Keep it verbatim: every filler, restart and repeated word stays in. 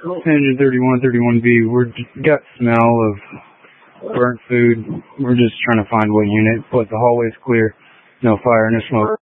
Engine thirty-one, thirty-one B, we're got smell of burnt food. We're just trying to find what unit, but the hallway's clear. No fire, no smoke.